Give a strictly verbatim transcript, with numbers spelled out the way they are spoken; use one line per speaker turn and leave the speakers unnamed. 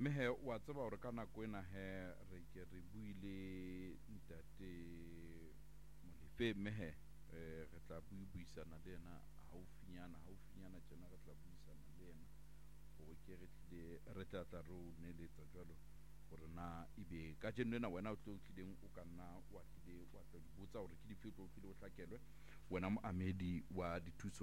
mme he wa tseba hore ka nako ena he re ke re buile ntate Molefe mme he eh, re tla buisana le yena haufinyana haufinyana tjena re tla buisana le yena hore ke re tlile re tla tla ro neletsa jwalo hore na ebe ka jeno lena wena o tlo tlileng o ka nna wa tlile wa tlo di botsa hore ke dife tlo tlile o hlakelwe wena moamedi wa dithuso